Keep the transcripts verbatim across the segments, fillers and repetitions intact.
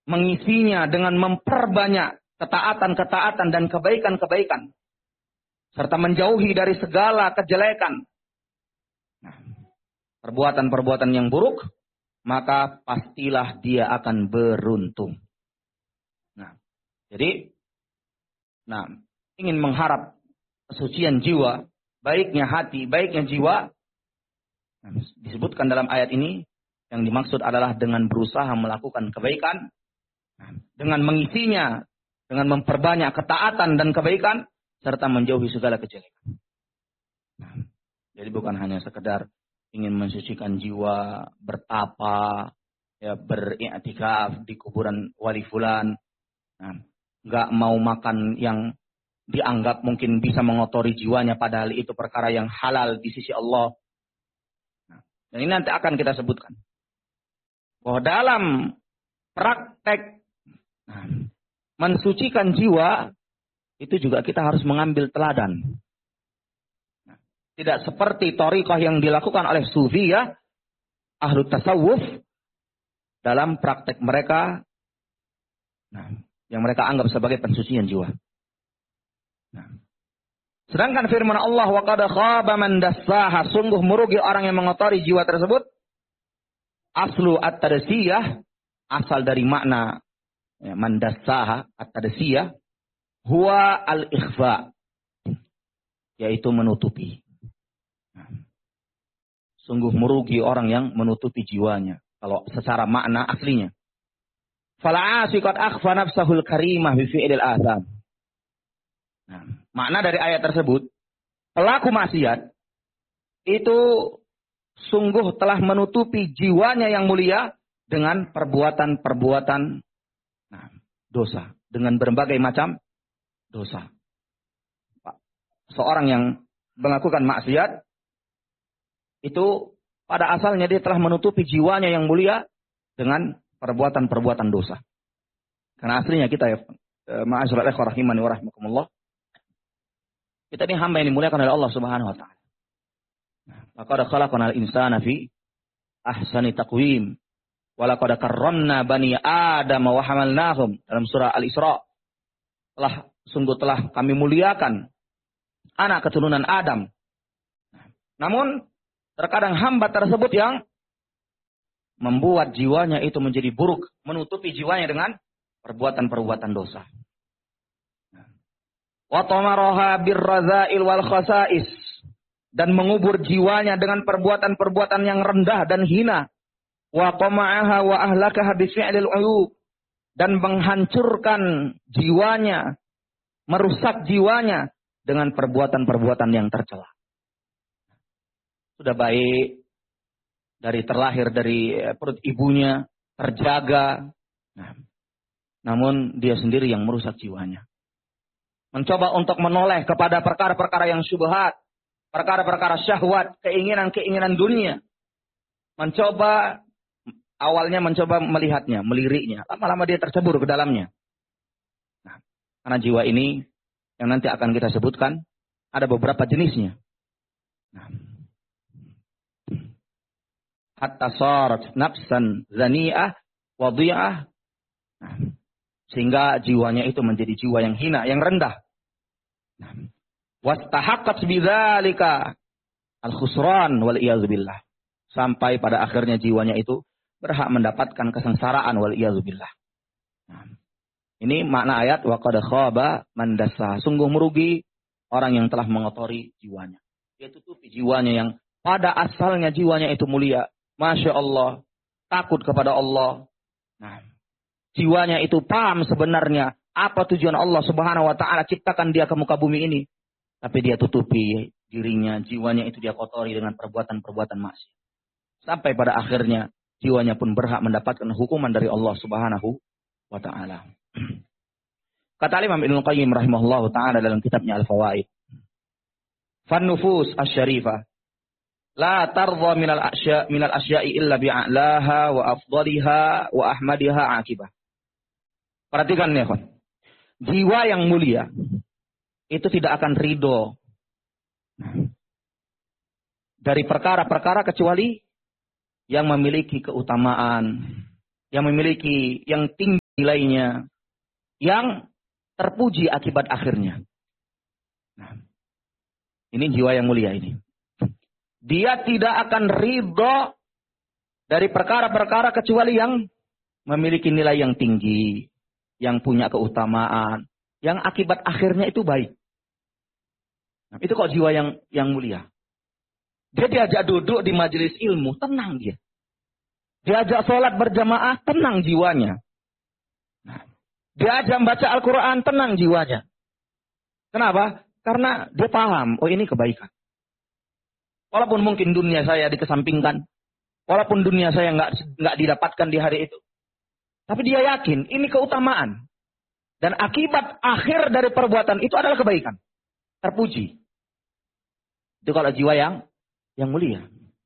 mengisinya dengan memperbanyak ketaatan-ketaatan dan kebaikan-kebaikan, serta menjauhi dari segala kejelekan, nah, perbuatan-perbuatan yang buruk, maka pastilah dia akan beruntung. Nah, jadi, nah, ingin mengharap kesucian jiwa, baiknya hati, baiknya jiwa, nah, disebutkan dalam ayat ini, yang dimaksud adalah dengan berusaha melakukan kebaikan, nah, dengan mengisinya, dengan memperbanyak ketaatan dan kebaikan, serta menjauhi segala kejelekan. Nah, jadi bukan hanya sekedar ingin mensucikan jiwa, bertapa, ya, beriktikaf di kuburan wali fulan, nah, nggak mau makan yang dianggap mungkin bisa mengotori jiwanya, padahal itu perkara yang halal di sisi Allah. Nah, dan ini nanti akan kita sebutkan bahwa dalam praktek nah, mensucikan jiwa itu juga kita harus mengambil teladan. Nah, tidak seperti thariqah yang dilakukan oleh sufiyah, ahlu tasawuf, dalam praktek mereka, nah, yang mereka anggap sebagai pensucian jiwa. Nah, sedangkan firman Allah, wa qad khaba man dassaha, sungguh merugi orang yang mengotori jiwa tersebut. Aslu at-tadasiyah, asal dari makna ya, man dassaha, at-tadasiyah, huwa al-ikhfa, yaitu menutupi. Nah, sungguh merugi orang yang menutupi jiwanya, kalau secara makna aslinya. Fala asiqat akhfa nafsahul karimah bi fi'lil atham. Nah, makna dari ayat tersebut, pelaku maksiat itu sungguh telah menutupi jiwanya yang mulia dengan perbuatan-perbuatan nah, dosa, dengan berbagai macam dosa. Seorang yang melakukan maksiat itu pada asalnya dia telah menutupi jiwanya yang mulia dengan perbuatan-perbuatan dosa. Karena aslinya kita ya, ma'asyiral ikhwah rahimani wa rahimakumullah, kita ini hamba yang dimuliakan oleh Allah Subhanahu wa taala. Laqad khalaqnal insana fi ahsani taqwim wa laqad karramna bani Adam wa hamalnahum, dalam surah Al-Isra. Telah sungguh telah kami muliakan anak keturunan Adam. Namun terkadang hamba tersebut yang membuat jiwanya itu menjadi buruk, menutupi jiwanya dengan perbuatan-perbuatan dosa. Wa tamaraha birrazail wal khasais, dan mengubur jiwanya dengan perbuatan-perbuatan yang rendah dan hina. Wa qama'aha wa ahlakaha bi fi'lil 'uyub, dan menghancurkan jiwanya, merusak jiwanya dengan perbuatan-perbuatan yang tercela. Sudah baik dari terlahir dari perut ibunya, terjaga, nah, namun dia sendiri yang merusak jiwanya. Mencoba untuk menoleh kepada perkara-perkara yang syubhat, perkara-perkara syahwat, keinginan-keinginan dunia. Mencoba, awalnya mencoba melihatnya, meliriknya. Lama-lama dia tercebur ke dalamnya. Nah, karena jiwa ini, yang nanti akan kita sebutkan, ada beberapa jenisnya. Nah, hatta sarat nafsan zani'ah wadhi'ah. Nah, sehingga jiwanya itu menjadi jiwa yang hina, yang rendah. Nah, wastahaqqat bidzalika al-khusran wal iyaz billah. Sampai pada akhirnya jiwanya itu berhak mendapatkan kesengsaraan wal iyaz billah. Nah, ini makna ayat wa qad khaba man dassaha. Sungguh merugi orang yang telah mengotori jiwanya. Dia tutupi jiwanya yang pada asalnya jiwanya itu mulia. Masya Allah, takut kepada Allah. Nah, jiwanya itu paham sebenarnya apa tujuan Allah Subhanahu wa taala ciptakan dia ke muka bumi ini. Tapi dia tutupi dirinya, jiwanya itu dia kotori dengan perbuatan-perbuatan maksiat. Sampai pada akhirnya jiwanya pun berhak mendapatkan hukuman dari Allah Subhanahu wa taala. Kata Imam Ibnu Qayyim rahimahullahu taala dalam kitabnya Al-Fawaid, "Fan nufus asy-syarifah la tardha minal asya minal asya'i illa bi'alaha wa afdaliha wa ahmadiha akibah." Perhatikan ya, kawan. Jiwa yang mulia itu tidak akan ridho dari perkara-perkara kecuali yang memiliki keutamaan, yang memiliki yang tinggi nilainya, yang terpuji akibat akhirnya. Nah, ini jiwa yang mulia ini. Dia tidak akan ridho dari perkara-perkara kecuali yang memiliki nilai yang tinggi, yang punya keutamaan, yang akibat akhirnya itu baik. Nah, itu kok jiwa yang yang mulia. Dia diajak duduk di majelis ilmu, tenang dia. Diajak sholat berjamaah, tenang jiwanya. Nah, diajak baca Al-Quran, tenang jiwanya. Kenapa? Karena dia paham, oh ini kebaikan. Walaupun mungkin dunia saya dikesampingkan, walaupun dunia saya nggak nggak didapatkan di hari itu, tapi dia yakin ini keutamaan. Dan akibat akhir dari perbuatan itu adalah kebaikan. Terpuji. Itu kalau jiwa yang yang mulia.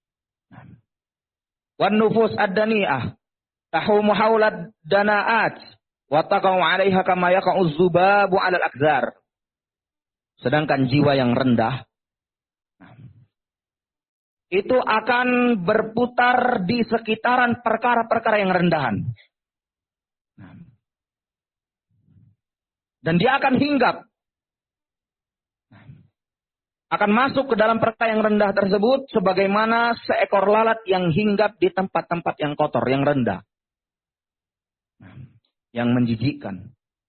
Wan nufus ad-dani'ah tahumu haula dana'at wa taqau 'alaiha kama yaqa'u dzubabu 'alal akzar. Sedangkan jiwa yang rendah itu akan berputar di sekitaran perkara-perkara yang rendahan. Dan dia akan hinggap. Akan masuk ke dalam perkara yang rendah tersebut sebagaimana seekor lalat yang hinggap di tempat-tempat yang kotor, yang rendah. Yang menjijikkan.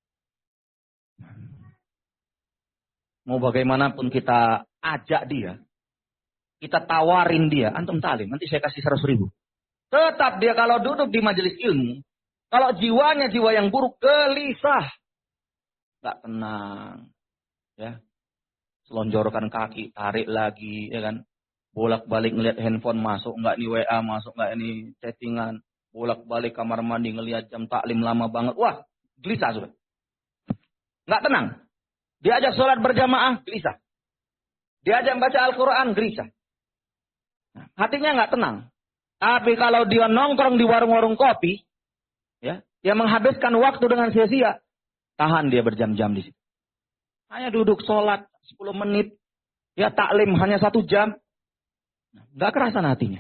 Mau bagaimanapun kita ajak dia, kita tawarin dia, antum talim, nanti saya kasih seratus ribu. Tetap dia kalau duduk di majelis ilmu, kalau jiwanya jiwa yang buruk, gelisah. Gak tenang. Ya. Selonjorkan kaki, tarik lagi, ya kan. Bolak-balik ngeliat handphone masuk, enggak ini W A masuk, enggak ini chattingan. Bolak-balik kamar mandi ngeliat jam taklim lama banget. Wah, gelisah sudah. Enggak tenang. Diajak sholat berjamaah, gelisah. Diajak baca Al-Quran, gelisah. Nah, hatinya enggak tenang. Tapi kalau dia nongkrong di warung-warung kopi, ya, dia menghabiskan waktu dengan sia-sia. Tahan dia berjam-jam di situ. Hanya duduk sholat sepuluh menit. Ya taklim hanya satu jam. Gak kerasan hatinya.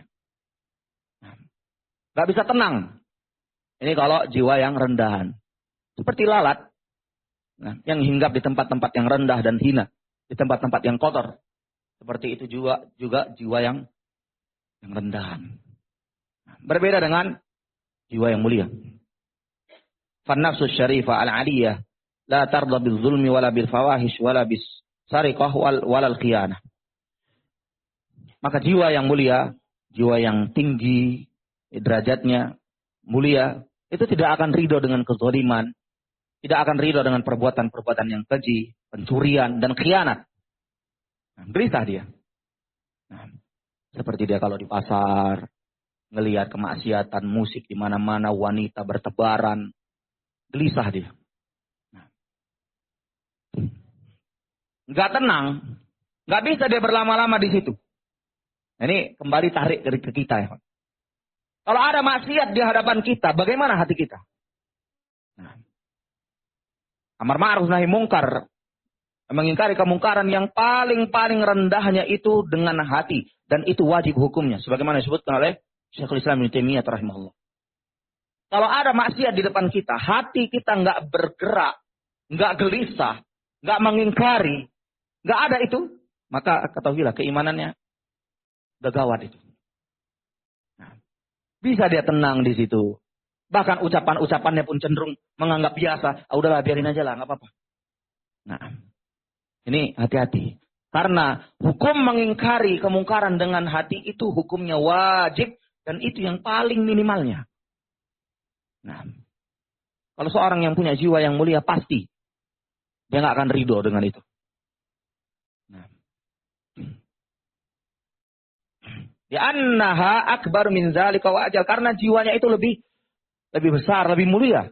Gak bisa tenang. Ini kalau jiwa yang rendahan. Seperti lalat. Nah, yang hinggap di tempat-tempat yang rendah dan hina. Di tempat-tempat yang kotor. Seperti itu juga juga jiwa yang, yang rendahan. Berbeda dengan jiwa yang mulia. Fan-nafsu syarifah al-aliyah. La tarda bil zulmi wala bil fawahish wala bis sariqah wala al khiyanah. Maka jiwa yang mulia, jiwa yang tinggi derajatnya mulia, itu tidak akan ridho dengan kezaliman, tidak akan ridho dengan perbuatan-perbuatan yang keji, pencurian dan khianat. Nah, gelisah dia. Nah, seperti dia kalau di pasar ngelihat kemaksiatan, musik di mana-mana, wanita bertebaran, gelisah dia. Nggak tenang, nggak bisa dia berlama-lama di situ. Ini kembali tarik ke kita ya. Kalau ada maksiat di hadapan kita, bagaimana hati kita? Nah, amar ma'ruf nahi mungkar, mengingkari kemungkaran yang paling-paling rendahnya itu dengan hati, dan itu wajib hukumnya, sebagaimana disebutkan oleh Syekhul Islam Ibnu Taimiyah rahimahullah. Kalau ada maksiat di depan kita, hati kita nggak bergerak, nggak gelisah, nggak mengingkari. Nggak ada itu, maka ketahuilah keimanannya gawat itu. Nah, bisa dia tenang di situ. Bahkan ucapan-ucapannya pun cenderung menganggap biasa. Ah, udahlah biarin aja lah, nggak apa-apa. Nah, ini hati-hati. Karena hukum mengingkari kemungkaran dengan hati itu hukumnya wajib dan itu yang paling minimalnya. Nah, kalau seorang yang punya jiwa yang mulia pasti dia nggak akan ridho dengan itu. Nah. Ya annaha akbar min zalika wa ajal, karena jiwanya itu lebih lebih besar, lebih mulia.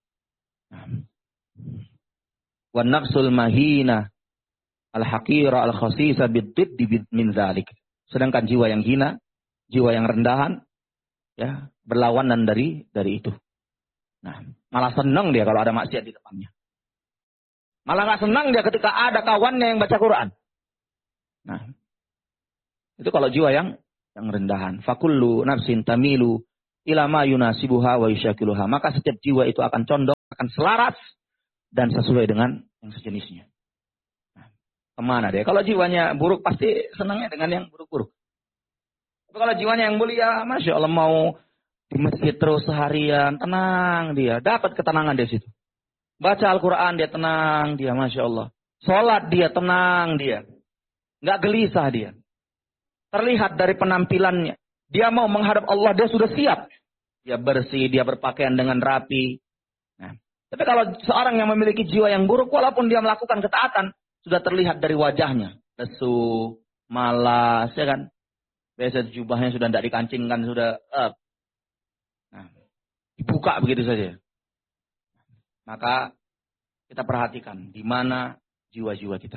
Wan nafsul mahina al-haqira al-khasisa bid-didd min zalik. Sedangkan jiwa yang hina, jiwa yang rendahan ya, berlawanan dari dari itu. Nah, malah senang dia kalau ada maksiat di depannya. Malah nggak senang dia ketika ada kawannya yang baca Quran. Nah, itu kalau jiwa yang yang rendahan. Fakullu nafsin tamilu ila ma yunasibuha wa yusyakiluha. Maka setiap jiwa itu akan condong, akan selaras dan sesuai dengan yang sejenisnya. Nah, kemana dia? Kalau jiwanya buruk pasti senangnya dengan yang buruk-buruk. Tapi kalau jiwanya yang mulia, Masya Allah, mau di masjid terus seharian, tenang dia. Dapat ketenangan di situ. Baca Al-Quran dia tenang dia, Masya Allah. Sholat dia tenang dia. Nggak gelisah dia. Terlihat dari penampilannya. Dia mau menghadap Allah, dia sudah siap. Dia bersih, dia berpakaian dengan rapi. Nah, tapi kalau seorang yang memiliki jiwa yang buruk, walaupun dia melakukan ketaatan, sudah terlihat dari wajahnya. Lesu, malas, ya kan. Biasa jubahnya sudah tidak dikancingkan, sudah up. Nah, dibuka begitu saja. Maka kita perhatikan di mana jiwa-jiwa kita.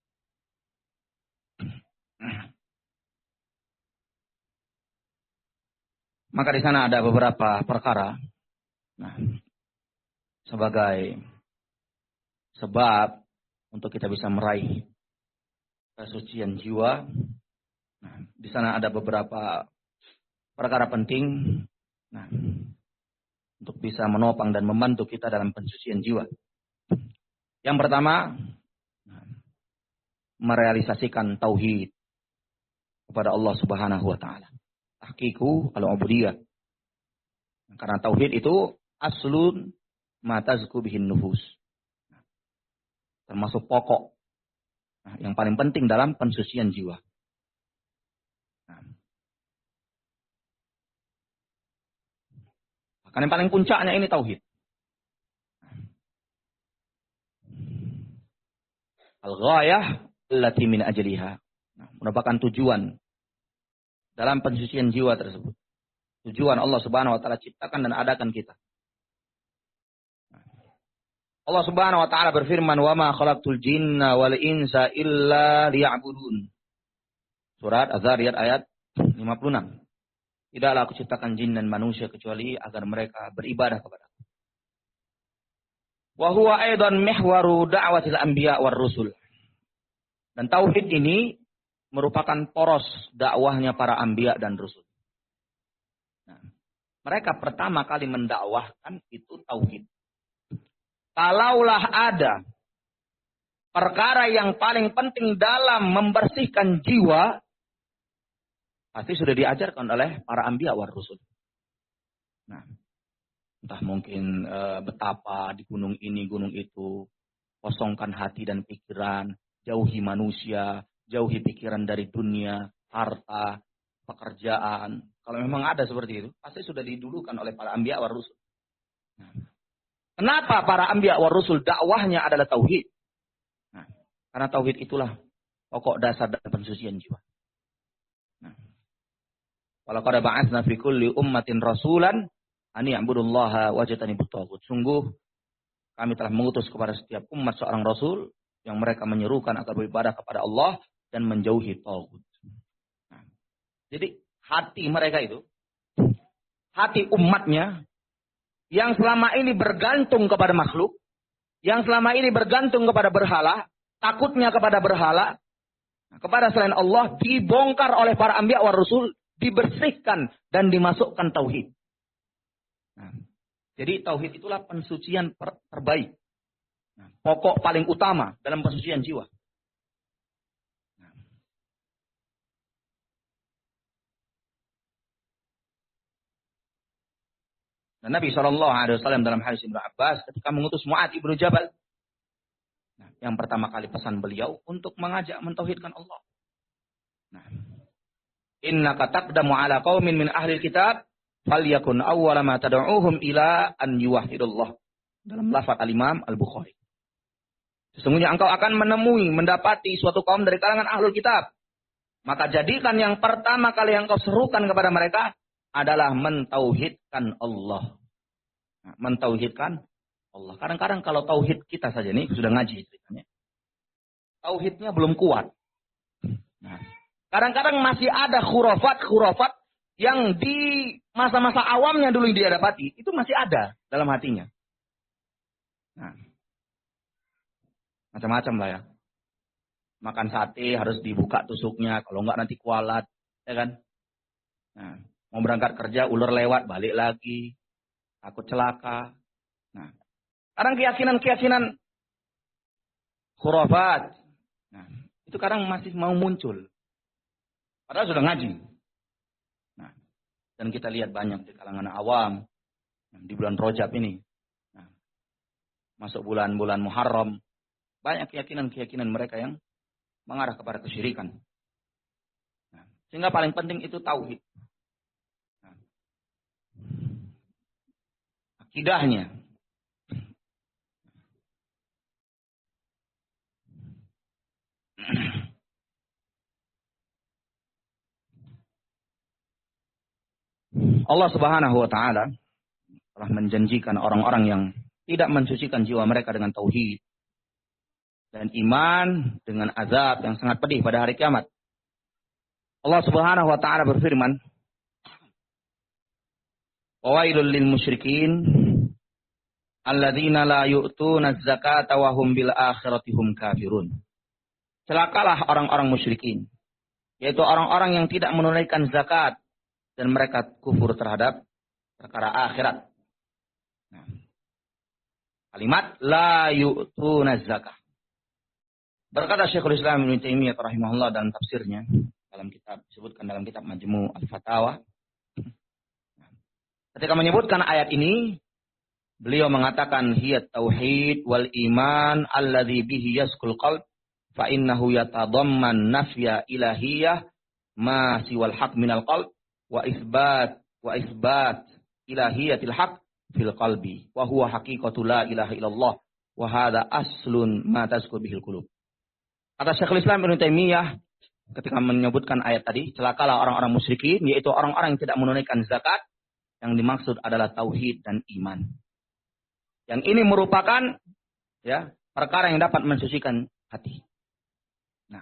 Maka di sana ada beberapa perkara. Nah, sebagai sebab untuk kita bisa meraih kesucian jiwa. Nah, di sana ada beberapa perkara penting. Nah, untuk bisa menopang dan membantu kita dalam pensucian jiwa. Yang pertama, merealisasikan tauhid kepada Allah Subhanahu wa taala. Tahqiqu al-ubudiyah. Karena tauhid itu aslun ma tazku bihin nufus. Termasuk pokok nah, yang paling penting dalam pensucian jiwa. Nah. Karena yang paling puncaknya ini tauhid. Al-ghayah allati min ajliha. Nah, merupakan tujuan dalam pensucian jiwa tersebut. Tujuan Allah Subhanahu wa taala ciptakan dan adakan kita. Allah Subhanahu wa taala berfirman, "Wa ma khalaqtul jinna wal insa illa liya'budun." Surat Az-Zariyat ayat lima puluh enam. Tidaklah aku ciptakan jin dan manusia kecuali agar mereka beribadah kepada-Ku. Wa huwa aidan mihwaru da'watil anbiya war rusul. Dan tauhid ini merupakan poros dakwahnya para anbiya dan rasul. Nah, mereka pertama kali mendakwahkan itu tauhid. Kalaulah ada perkara yang paling penting dalam membersihkan jiwa, pasti sudah diajarkan oleh para anbiya war rasul. Nah, entah mungkin e, betapa di gunung ini, gunung itu, kosongkan hati dan pikiran, jauhi manusia, jauhi pikiran dari dunia, harta, pekerjaan. Kalau memang ada seperti itu, pasti sudah didulukan oleh para anbiya war rasul. Nah, kenapa para anbiya war rasul dakwahnya adalah tauhid? Nah, karena tauhid itulah pokok dasar dan pensucian jiwa. Nah, walaqad ba'atsna fi kulli ummatin rasulan an ya'budullaha wajtanibut taghut. Sungguh kami telah mengutus kepada setiap umat seorang rasul yang mereka menyerukan agar beribadah kepada Allah dan menjauhi taghut. Nah, jadi hati mereka itu, hati umatnya yang selama ini bergantung kepada makhluk, yang selama ini bergantung kepada berhala, takutnya kepada berhala, kepada selain Allah, dibongkar oleh para anbiya war rasul, dibersihkan dan dimasukkan tauhid. Nah, jadi tauhid itulah pensucian terbaik. Nah, pokok paling utama dalam pensucian jiwa. Nah. Dan Nabi shallallahu alaihi wasallam dalam hadis Ibnu Abbas ketika mengutus Mu'adz ibnu Jabal, nah, yang pertama kali pesan beliau untuk mengajak mentauhidkan Allah. Nah, innaka taqdamu ala qaumin min ahli kitab falyakun awwala ma tad'uuhum ila an yuwahhidullah. Dalam lafaz al-Imam Al-Bukhari. Sesungguhnya engkau akan menemui, mendapati suatu kaum dari kalangan ahlul kitab. Maka jadikan yang pertama kali yang kau serukan kepada mereka adalah mentauhidkan Allah. Nah, mentauhidkan Allah. Kadang-kadang kalau tauhid kita saja nih, sudah ngaji ceritanya. Tauhidnya belum kuat. Nah, kadang-kadang masih ada khurafat-khurafat yang di masa-masa awamnya dulu dia dapati. Itu masih ada dalam hatinya. Nah, macam-macam lah ya. Makan sate harus dibuka tusuknya, kalau enggak nanti kualat, ya kan? Nah, Mau berangkat kerja, ular lewat, balik lagi. Takut celaka. Nah, kadang keyakinan-keyakinan khurafat. Nah, itu kadang masih mau muncul. Padahal sudah ngaji. Nah, dan kita lihat banyak di kalangan awam. Di bulan Rajab ini. Nah, masuk bulan-bulan Muharram. Banyak keyakinan-keyakinan mereka yang mengarah kepada kesyirikan. Nah, sehingga paling penting itu tauhid. Nah, akidahnya. Allah Subhanahu wa taala telah menjanjikan orang-orang yang tidak mensucikan jiwa mereka dengan tauhid dan iman dengan azab yang sangat pedih pada hari kiamat. Allah Subhanahu wa taala berfirman, "Wawailul lil musyrikin alladzina la yu'tuna az-zakata wa hum bil akhirati hum kafirun." Celakalah orang-orang musyrikin, yaitu orang-orang yang tidak menunaikan zakat dan mereka kufur terhadap perkara akhirat. Nah, kalimat la yu'tuna zakah. Berkata Syekhul Islam Ibnu Taimiyah rahimahullah dalam tafsirnya, dalam kitab disebutkan dalam kitab Majmu' Al-Fatawa. Ketika menyebutkan ayat ini, beliau mengatakan hiya tauhid wal iman alladzi bihi yaskul qalb fa innahu yatadamman nafya ilahiyah ma siwal haq minal qalb wa isbat wa isbat ilahiyatil haq fil qalbi wa huwa haqiqatu la ilaha illallah wa hadha aslun ma tazkur bihil qulub. Kata Syekhul Islam Ibnu Taimiyah ketika menyebutkan ayat tadi, celakalah orang-orang musyrikin, yaitu orang-orang yang tidak menunaikan zakat, yang dimaksud adalah tauhid dan iman. Yang ini merupakan ya perkara yang dapat mensucikan hati. Nah,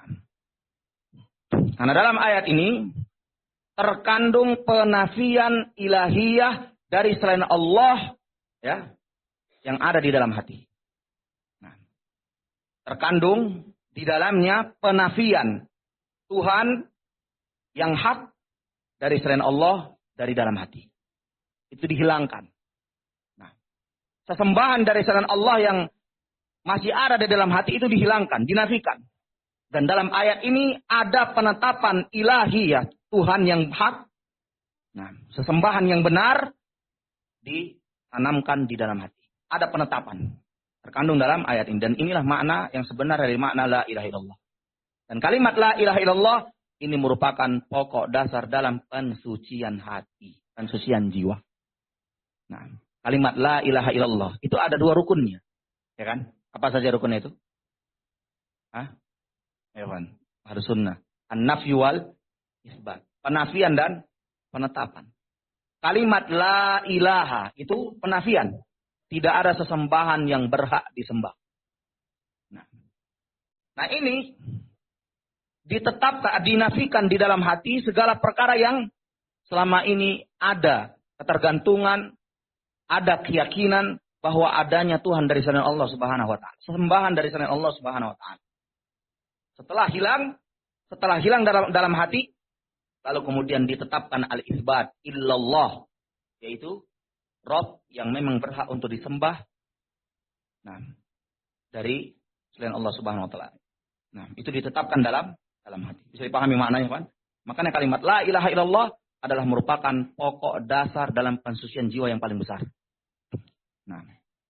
karena dalam ayat ini terkandung penafian ilahiyah dari selain Allah ya yang ada di dalam hati. Nah, terkandung di dalamnya penafian Tuhan yang hak dari selain Allah dari dalam hati. Itu dihilangkan. Nah, sesembahan dari selain Allah yang masih ada di dalam hati itu dihilangkan, dinafikan. Dan dalam ayat ini ada penetapan ilahiyah Tuhan yang hak. Nah, sesembahan yang benar ditanamkan di dalam hati. Ada penetapan terkandung dalam ayat ini. Dan inilah makna yang sebenar dari makna la ilaha illallah. Dan kalimat la ilaha illallah ini merupakan pokok dasar dalam pensucian hati, pensucian jiwa. Nah, kalimat la ilaha illallah itu ada dua rukunnya. Ya kan? Apa saja rukunnya itu? Hah? Ya kan? Harus sunnah. An-nafyu wal isbat. Penafian dan penetapan. Kalimat la ilaha itu penafian. Tidak ada sesembahan yang berhak disembah. Nah, nah ini ditetapkan, dinafikan di dalam hati segala perkara yang selama ini ada ketergantungan, ada keyakinan bahwa adanya Tuhan dari selain Allah Subhanahu wa taala, sembahan dari selain Allah Subhanahu wa taala. Setelah hilang, setelah hilang dalam dalam hati, lalu kemudian ditetapkan al-isbat illallah, yaitu Rabb yang memang berhak untuk disembah. Nah, dari selain Allah Subhanahu wa taala. Nah, itu ditetapkan dalam dalam hati. Bisa dipahami maknanya, kan? Makanya kalimat la ilaha illallah adalah merupakan pokok dasar dalam pensucian jiwa yang paling besar. Nah,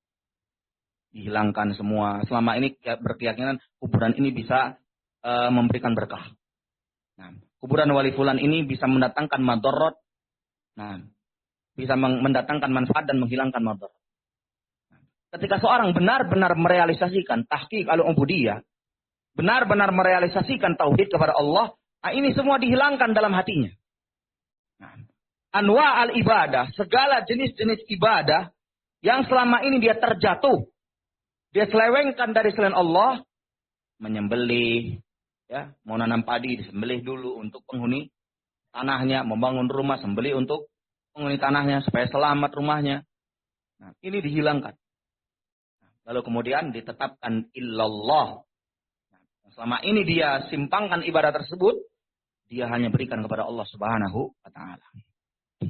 dihilangkan semua. Selama ini berkeyakinan kuburan ini bisa e, memberikan berkah. Nah, kuburan wali fulan ini bisa mendatangkan madarat. Nah, bisa mendatangkan manfaat dan menghilangkan madarat. Nah, ketika seorang benar-benar merealisasikan tahqiq al-ubudiyah, benar-benar merealisasikan tauhid kepada Allah, nah ini semua dihilangkan dalam hatinya. Nah, anwa al-ibadah, segala jenis-jenis ibadah yang selama ini dia terjatuh, dia selewengkan dari selain Allah, menyembelih, ya, mau nanam padi disembelih dulu untuk penghuni tanahnya, membangun rumah sembelih untuk penghuni tanahnya supaya selamat rumahnya. Nah, ini dihilangkan. Lalu kemudian ditetapkan illallah. Nah, selama ini dia simpangkan ibadah tersebut, dia hanya berikan kepada Allah Subhanahu wa taala.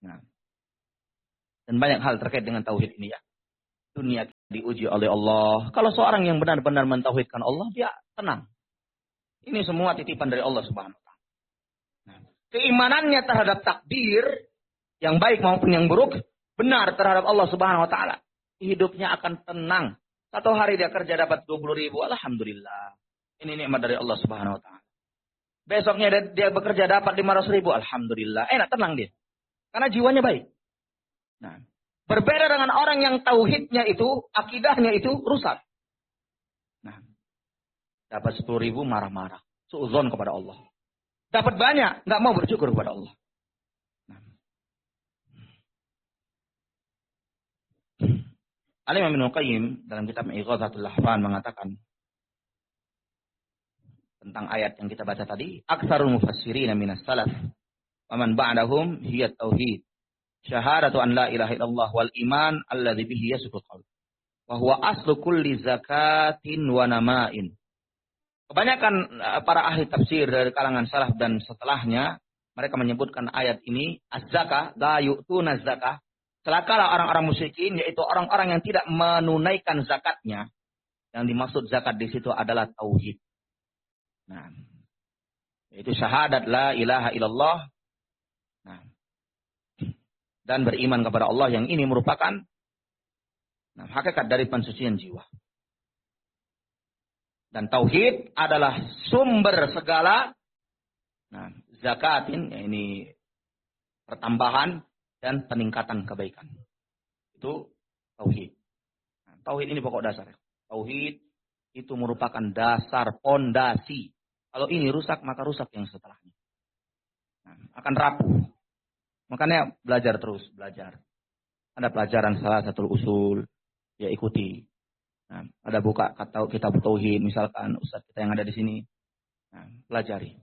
Nah, dan banyak hal terkait dengan tauhid ini ya. Dunia diuji oleh Allah. Kalau seorang yang benar-benar mentauhidkan Allah, dia tenang. Ini semua titipan dari Allah Subhanahu wa taala. Nah, keimanannya terhadap takdir yang baik maupun yang buruk benar terhadap Allah Subhanahu wa taala. Hidupnya akan tenang. Satu hari dia kerja dapat dua puluh ribu, alhamdulillah. Ini nikmat dari Allah Subhanahu wa taala. Besoknya dia, dia bekerja dapat lima ratus ribu, alhamdulillah. Enak, tenang dia. Karena jiwanya baik. Nah, berbeda dengan orang yang tauhidnya itu, akidahnya itu rusak. Nah, dapat sepuluh ribu marah-marah. Suudzon kepada Allah. Dapat banyak, nggak mau bersyukur kepada Allah. Nah. Al-Imam Ibnu Qayyim dalam kitab Ighathatul Lahfan mengatakan tentang ayat yang kita baca tadi, aktsarul mufassirin minas salaf wa man ba'dahum hiya tauhid. Syahadatu an la ilaha illallah wal iman alladzi bihi yasqut qaul. Wa huwa aslu kulli zakatin wa nama'in. Kebanyakan para ahli tafsir dari kalangan salaf dan setelahnya, mereka menyebutkan ayat ini, az-zakah, la yu'tuna az-zakah. Celakalah orang-orang musyrikin, yaitu orang-orang yang tidak menunaikan zakatnya. Yang dimaksud zakat di situ adalah tauhid. Nah, yaitu syahadat la ilaha illallah. Nah, dan beriman kepada Allah, yang ini merupakan nah, hakikat dari pensucian jiwa. Dan tauhid adalah sumber segala nah, zakatin, ya ini pertambahan dan peningkatan kebaikan. Itu tauhid. Nah, tauhid ini pokok dasar. Tauhid itu merupakan dasar pondasi. Kalau ini rusak, maka rusak yang setelahnya. Nah, akan rapuh. Makanya belajar terus, belajar. Ada pelajaran salah satu usul, ya ikuti. Nah, ada buka kata kitab tauhid, misalkan ustaz kita yang ada di sini, nah, pelajari.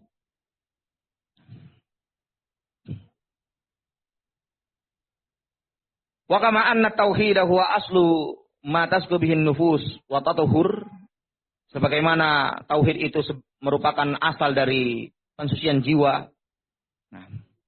Wa kama anna tauhid huwa aslu ma tasqu bihin nufus wa tatuhur. Sebagaimana tauhid itu merupakan asal dari pensucian jiwa. Nah,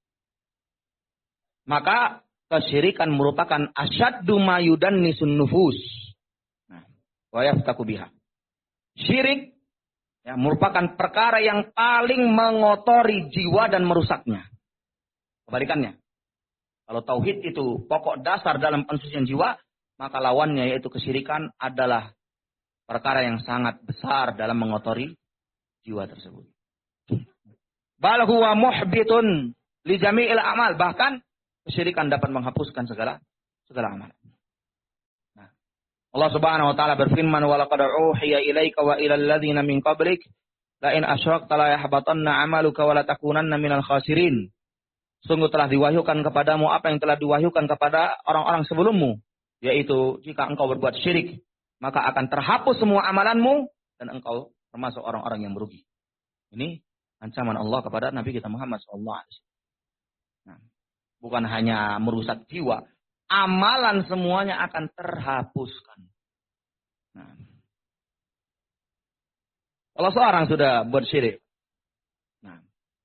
maka kesyirikan merupakan asyaddu ma yudannisun nufus. Wa yaftaku biha. Syirik ya, merupakan perkara yang paling mengotori jiwa dan merusaknya. Kebalikannya. Kalau tauhid itu pokok dasar dalam pensucian jiwa, maka lawannya yaitu kesyirikan adalah perkara yang sangat besar dalam mengotori jiwa tersebut. Bal huwa muhbitun li jami'il amal, bahkan kesyirikan dapat menghapuskan segala segala amal. Allah Subhanahu wa taala berfirman, "Wa laqad uhiya ilaika wa ilal ladzina min qablik la in asyrakta la yahbatanna 'amaluka wa la takunanna minal khasirin." Sungguh telah diwahyukan kepadamu apa yang telah diwahyukan kepada orang-orang sebelummu, yaitu jika engkau berbuat syirik, maka akan terhapus semua amalanmu dan engkau termasuk orang-orang yang merugi. Ini ancaman Allah kepada Nabi kita Muhammad sallallahu alaihi wasallam. Nah, bukan hanya merusak jiwa, amalan semuanya akan terhapuskan. Nah, kalau seorang sudah buat syirik, nah,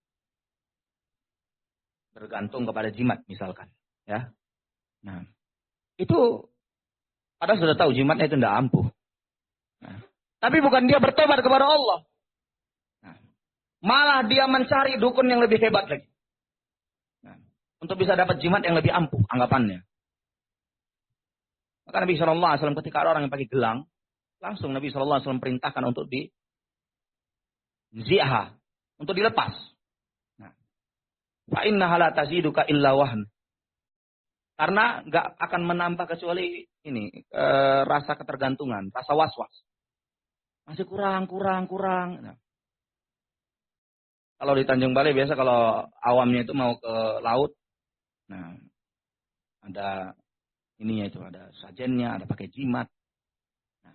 bergantung kepada jimat misalkan, ya, nah, itu padahal sudah tahu jimatnya itu tidak ampuh. Nah, tapi bukan dia bertobat kepada Allah, nah, malah dia mencari dukun yang lebih hebat lagi, nah, untuk bisa dapat jimat yang lebih ampuh anggapannya. Maka Nabi shallallahu alaihi wasallam ketika ada orang yang pakai gelang, langsung Nabi shallallahu alaihi wasallam perintahkan untuk di zi'ah, untuk dilepas. Nah, fa innaha la taziduka illa wahn. Karena nggak akan menambah kecuali ini e, rasa ketergantungan, rasa was-was. Masih kurang, kurang, kurang. Nah, kalau di Tanjung Balai biasa kalau awamnya itu mau ke laut, nah ada ininya itu, ada sajennya, ada pakai jimat. Nah.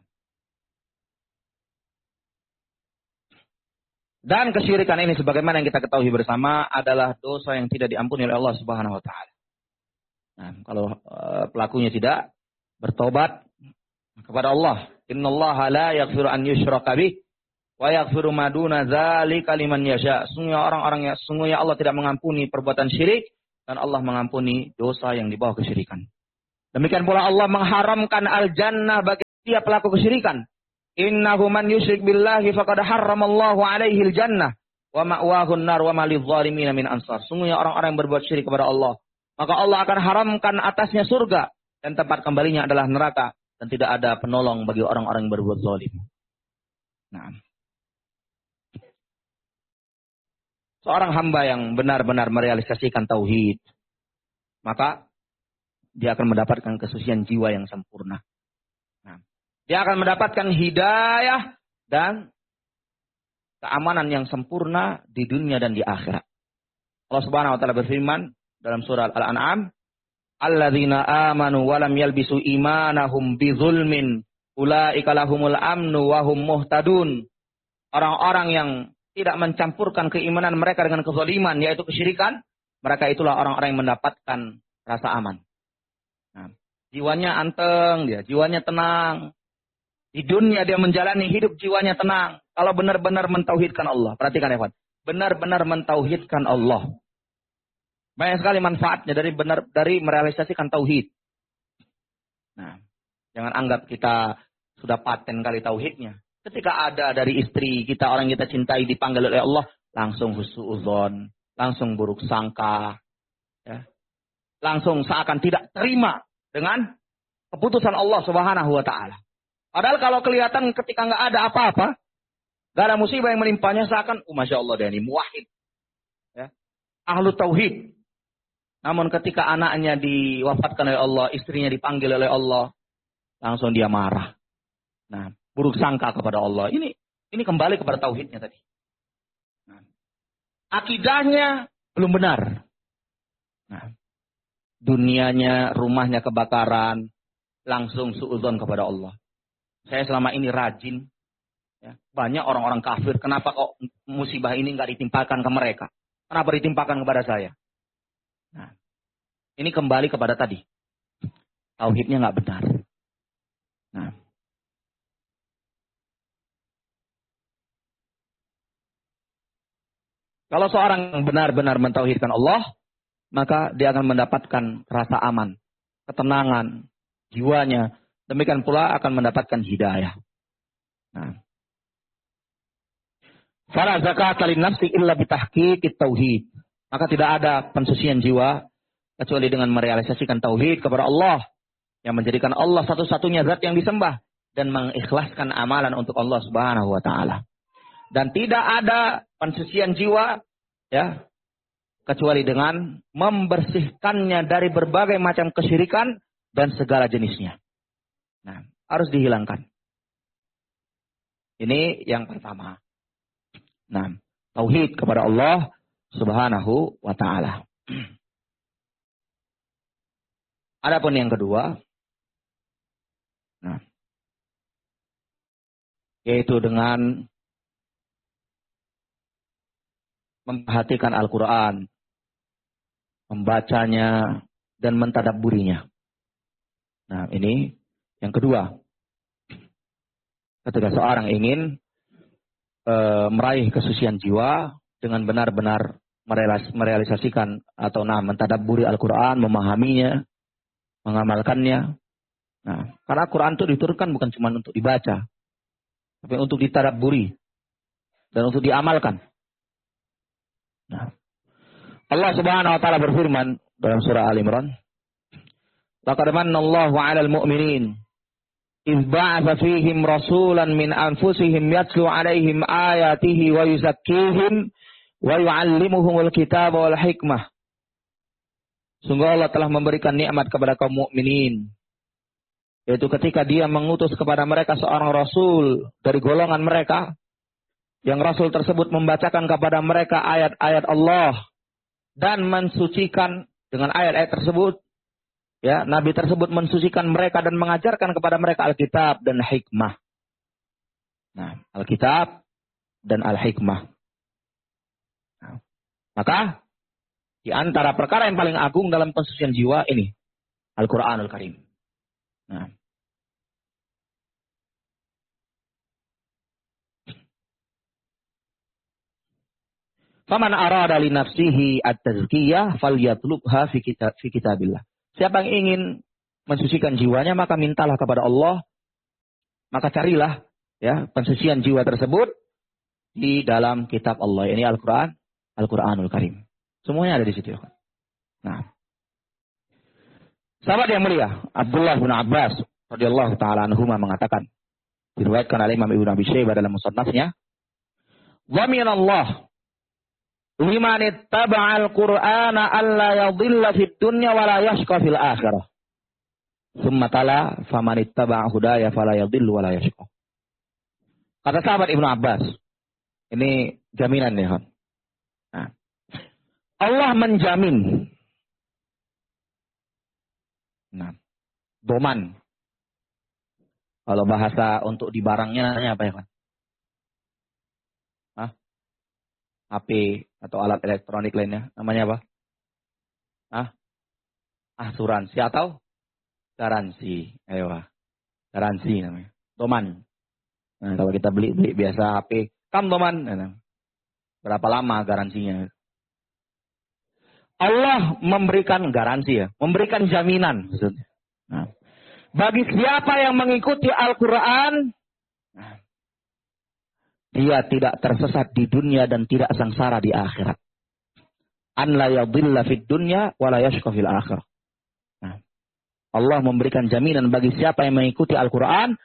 Dan kesyirikan ini sebagaimana yang kita ketahui bersama adalah dosa yang tidak diampuni oleh Allah Subhanahu wa taala. Nah, kalau uh, pelakunya tidak bertobat kepada Allah, innallaha la yaghfiru an yushraka bih wa yaghfiru ma duna dzalika liman yasha. Sungguhnya orang-orang yang sungguhnya Allah tidak mengampuni perbuatan syirik dan Allah mengampuni dosa yang di bawah kesyirikan. Demikian pula Allah mengharamkan al-jannah bagi setiap pelaku kesyirikan. Innahu man yusyrik billahi faqad harramallahu alaihi al-jannah wa ma'wahu an-nar wa ma lidh-dhalimin min ansar. Sungguhnya orang-orang yang berbuat syirik kepada Allah, maka Allah akan haramkan atasnya surga dan tempat kembalinya adalah neraka dan tidak ada penolong bagi orang-orang yang berbuat zalim. Nah, seorang hamba yang benar-benar merealisasikan tauhid, maka dia akan mendapatkan kesucian jiwa yang sempurna. Nah, dia akan mendapatkan hidayah dan keamanan yang sempurna di dunia dan di akhirat. Allah Subhanahu wa taala berfirman dalam surah Al-An'am, "Alladzina amanu wa lam yalbisu imanahum bizulmin, ulaika lahumul amnu wa hum muhtadun." Orang-orang yang tidak mencampurkan keimanan mereka dengan kezaliman, yaitu kesyirikan, mereka itulah orang-orang yang mendapatkan rasa aman. Nah, jiwanya anteng, dia jiwanya tenang. Di dunia dia menjalani hidup jiwanya tenang. Kalau benar-benar mentauhidkan Allah. Perhatikan ya, Pak. Benar-benar mentauhidkan Allah. Banyak sekali manfaatnya dari benar dari merealisasikan tauhid. Nah, jangan anggap kita sudah paten kali tauhidnya. Ketika ada dari istri kita, orang yang kita cintai dipanggil oleh Allah, langsung husnudzon, langsung buruk sangka, ya. Langsung seakan tidak terima dengan keputusan Allah Subhanahu wa taala. Padahal kalau kelihatan ketika nggak ada apa-apa, nggak ada musibah yang menimpanya, seakan, oh, masya Allah, dia ini muwahhid, ya, ahlu tauhid. Namun ketika anaknya diwafatkan oleh Allah, istrinya dipanggil oleh Allah, langsung dia marah. Nah, buruk sangka kepada Allah. Ini ini kembali kepada tauhidnya tadi. Nah, akidahnya belum benar. Nah, dunianya, rumahnya kebakaran, langsung suudzon kepada Allah. Saya selama ini rajin, ya, banyak orang-orang kafir, kenapa kok musibah ini nggak ditimpakan ke mereka? Kenapa ditimpakan kepada saya? Nah, ini kembali kepada tadi, tauhidnya nggak benar. Nah, kalau seorang benar-benar mentauhidkan Allah, maka dia akan mendapatkan rasa aman, ketenangan, jiwanya. Demikian pula akan mendapatkan hidayah. Nah, fala zakata lin nafsi illa bitahqiqit tauhid. Maka tidak ada pensucian jiwa kecuali dengan merealisasikan tauhid kepada Allah, yang menjadikan Allah satu-satunya zat yang disembah dan mengikhlaskan amalan untuk Allah Subhanahu wa taala. Dan tidak ada pensucian jiwa, ya, kecuali dengan membersihkannya dari berbagai macam kesyirikan dan segala jenisnya. Nah, harus dihilangkan. Ini yang pertama. Nah, tauhid kepada Allah Subhanahu wa taala. Adapun yang kedua, nah, yaitu dengan memperhatikan Al-Quran, membacanya, dan mentadabburinya. Nah, ini yang kedua. Ketika seorang ingin e, meraih kesucian jiwa dengan benar-benar merealis, merealisasikan atau nah, mentadabburi Al-Quran, memahaminya, mengamalkannya. Nah, karena Al-Quran itu diturunkan bukan cuma untuk dibaca, tapi untuk ditadabburi dan untuk diamalkan. Nah, Allah Subhanahu wa taala berfirman dalam surah Al-Imran, "Laqad manna Allahu 'alal mu'minin idz ba'atsa fihim rasulan min anfusihim yatlu 'alaihim ayatihi wa yuzakkihim wa yu'allimuhumul kitaba wal hikmah." Sungguh Allah telah memberikan nikmat kepada kaum mukminin, yaitu ketika Dia mengutus kepada mereka seorang rasul dari golongan mereka, yang rasul tersebut membacakan kepada mereka ayat-ayat Allah dan mensucikan dengan ayat-ayat tersebut, ya, Nabi tersebut mensucikan mereka dan mengajarkan kepada mereka Alkitab dan hikmah. Nah, Alkitab dan Al-Hikmah. Nah, maka di antara perkara yang paling agung dalam pensucian jiwa ini Al-Qur'anul Karim. Nah, Faman arada li nafsihi at-tazkiyah falyatlubha fi kitab fi kitabillah. Siapa yang ingin mensucikan jiwanya maka mintalah kepada Allah, maka carilah ya pensucian jiwa tersebut di dalam kitab Allah. Ini Al-Qur'an, Al-Qur'anul Karim. Semuanya ada di situ. Nah, sahabat yang mulia Abdullah bin Abbas radhiyallahu taala anhuma mengatakan, diriwayatkan oleh Imam Ibnu Abi Syaibah dalam musannafnya, "Wa minallah liman ittaba'al Qur'ana alla yadhilla fid dunya wa la yashqa fil akhirah. Tsumma tala faman ittaba'a hudaya fala yadhillu wa la yashqa." Kata sahabat Ibnu Abbas, ini jaminan ya, nah, Allah menjamin, nah, doman. Kalau bahasa untuk di barangnya namanya apa ya, kan? Hah? H P atau alat elektronik lainnya namanya apa? Hah? Asuransi atau garansi? Ayo, garansi namanya. Doman. Nah, kalau kita beli beli biasa H P, kam doman. Nah, berapa lama garansinya? Allah memberikan garansi ya, memberikan jaminan maksudnya. Nah, bagi siapa yang mengikuti Al-Quran, nah, dia tidak tersesat di dunia dan tidak sengsara di akhirat. An la yadhilla fid dunya wa la yashqa fil akhirah. Nah, Allah memberikan jaminan bagi siapa yang mengikuti Al-Quran,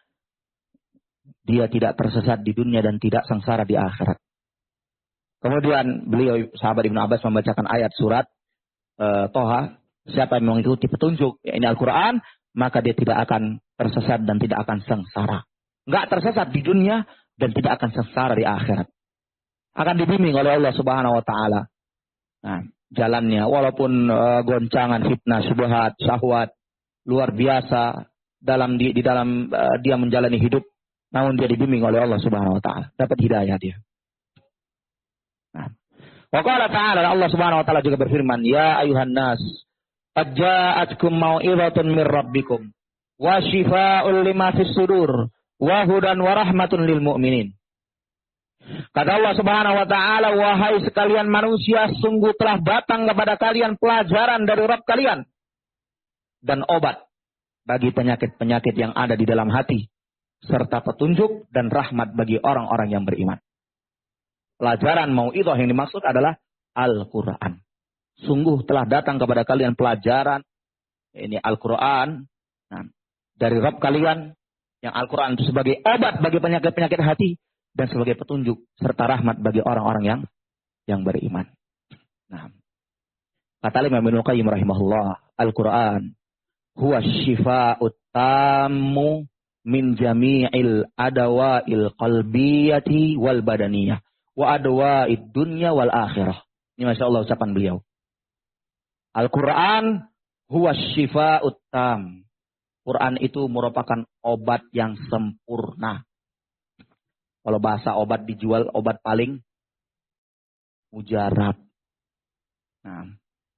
dia tidak tersesat di dunia dan tidak sengsara di akhirat. Kemudian beliau sahabat Ibnu Abbas membacakan ayat surat uh, Toha, siapa yang mengikuti petunjuk, ya, ini Al-Quran, maka dia tidak akan tersesat dan tidak akan sengsara. Enggak tersesat di dunia dan tidak akan sengsara di akhirat. Akan dibimbing oleh Allah Subhanahu wa taala. Nah, jalannya walaupun uh, goncangan, fitnah, syubhat, syahwat luar biasa dalam di, di dalam uh, dia menjalani hidup, namun dia dibimbing oleh Allah Subhanahu wa taala, dapat hidayah dia. Nah, wa qala ta'ala, Allah Subhanahu wa taala juga berfirman, ya ayuhan nas qad ja'atkum mau'izatun mir rabbikum wa shifaa'un lima fis sudur wa hudan wa rahmatun lil mu'minin. Kata Allah Subhanahu wa taala, wahai sekalian manusia, sungguh telah datang kepada kalian pelajaran dari Rabb kalian dan obat bagi penyakit-penyakit yang ada di dalam hati, serta petunjuk dan rahmat bagi orang-orang yang beriman. Pelajaran mau'izah yang dimaksud adalah Al-Quran. Sungguh telah datang kepada kalian pelajaran, ini Al-Quran, nah, dari Rabb kalian, yang Al-Quran itu sebagai obat bagi penyakit-penyakit hati, dan sebagai petunjuk, serta rahmat bagi orang-orang yang yang beriman. Nah, kata Imam Ibnu Qayyim rahimahullah, Al-Quran huwa syifa'ut tammu min jami'il adawa'il qalbiyati wal badaniyah wa adwa'id dunya wal akhirah. Ini Masya Allah ucapan beliau. Al-Quran huwa syifa'ut tam. Quran itu merupakan obat yang sempurna. Kalau bahasa obat dijual, obat paling mujarab. Nah,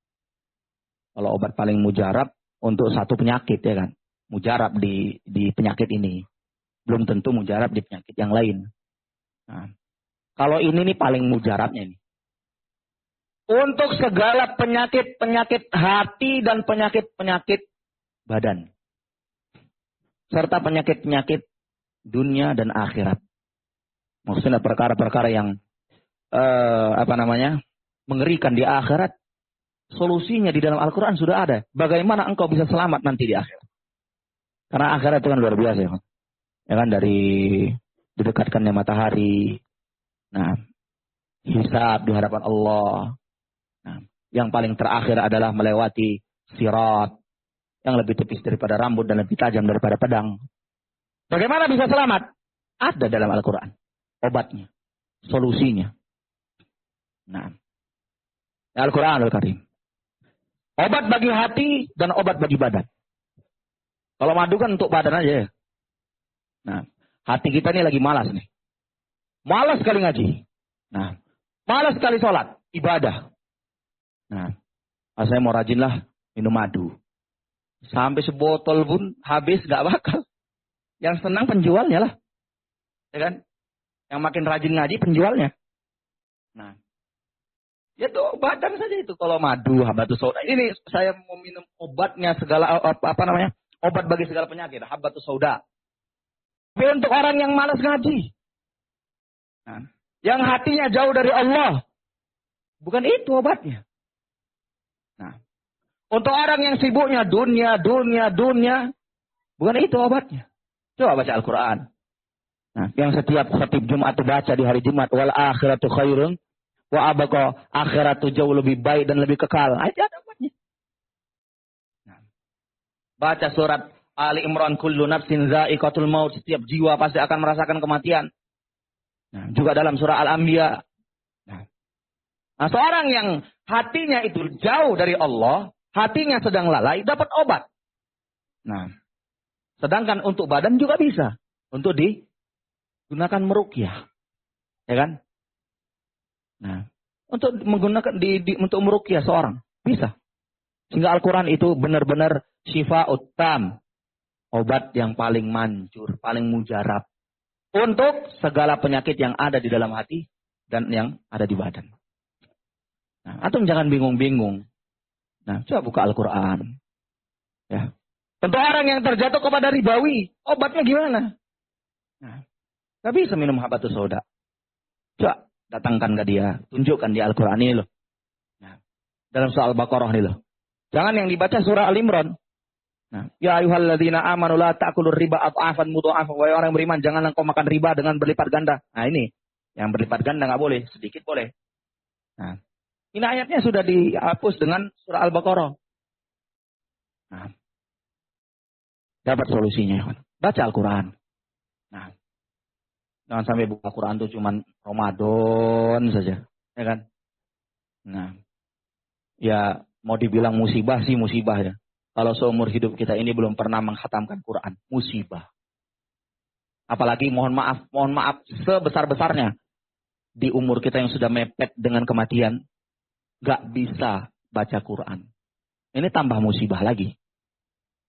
kalau obat paling mujarab untuk satu penyakit ya kan. Mujarab di di penyakit ini. Belum tentu mujarab di penyakit yang lain. Nah, kalau ini nih paling mujarabnya nih. Untuk segala penyakit-penyakit hati dan penyakit-penyakit badan. Serta penyakit-penyakit dunia dan akhirat. Maksudnya perkara-perkara yang uh, apa namanya mengerikan di akhirat. Solusinya di dalam Al-Quran sudah ada. Bagaimana engkau bisa selamat nanti di akhirat. Karena akhirat itu kan luar biasa ya kan. Ya kan, dari didekatkannya matahari. Nah, hisab di hadapan Allah. Nah, yang paling terakhir adalah melewati sirat yang lebih tipis daripada rambut dan lebih tajam daripada pedang. Bagaimana bisa selamat? Ada dalam Al-Quran obatnya, solusinya. Nah, Al-Quranul Karim. Obat bagi hati dan obat bagi badan. Kalau madu kan untuk badan aja ya. Nah, hati kita ini lagi malas nih. Malas sekali ngaji. Nah, malas sekali sholat, ibadah. Nah, saya mau rajin lah minum madu. Sampai sebotol pun habis gak bakal. Yang senang penjualnya lah. Ya kan? Yang makin rajin ngaji penjualnya. Nah, Ya tuh obatan saja itu. Kalau madu, habatus sauda. Ini saya mau minum obatnya segala, apa, apa namanya? Obat bagi segala penyakit. Habatus sauda. Tapi untuk orang yang malas ngaji. Nah, yang hatinya jauh dari Allah. Bukan itu obatnya. Nah, untuk orang yang sibuknya dunia, dunia, dunia. Bukan itu obatnya. Coba baca Al-Quran. Nah, yang setiap khatib Jumat itu baca di hari Jumat. Wal akhiratu khairun. Wa abqa, akhirat itu jauh lebih baik dan lebih kekal. Aja dapatnya. Nah, baca surat Ali Imran, kullu nafsin za'iqatul maut, setiap jiwa pasti akan merasakan kematian. Nah, juga dalam surah Al-Anbiya. Nah, nah, seorang yang hatinya itu jauh dari Allah, hatinya sedang lalai, dapat obat. Nah, sedangkan untuk badan juga bisa, untuk digunakan meruqyah. Ya kan? Nah, untuk menggunakan di, di untuk meruqyah seorang bisa. Sehingga Al-Qur'an itu benar-benar syifa'ut tam, obat yang paling manjur, paling mujarab untuk segala penyakit yang ada di dalam hati dan yang ada di badan. Nah, antum jangan bingung-bingung. Nah, coba buka Al-Qur'an. Ya. Untuk orang yang terjatuh kepada ribawi, obatnya gimana? Nah, nggak bisa minum habatus sauda. Coba datangkan ke dia, tunjukkan di Al-Quran ini loh. Nah, dalam surah Al-Baqarah ini loh. Jangan yang dibaca surah Al-Imran. Nah, ya ayyuhalladzina amanu la ta'kulur riba adhafan mudha'afan. Wahai orang yang beriman, jangan engkau makan riba dengan berlipat ganda. Nah, ini yang berlipat ganda nggak boleh, sedikit boleh. Nah, ini ayatnya sudah dihapus dengan surah Al-Baqarah. Nah, dapat solusinya. Baca Al-Quran. Nah, jangan sampai buka Quran itu cuman Ramadan saja, ya kan? Nah, ya mau dibilang musibah sih musibah ya. Kalau seumur hidup kita ini belum pernah menghatamkan Quran, musibah. Apalagi mohon maaf, mohon maaf sebesar-besarnya di umur kita yang sudah mepet dengan kematian, gak bisa baca Quran. Ini tambah musibah lagi.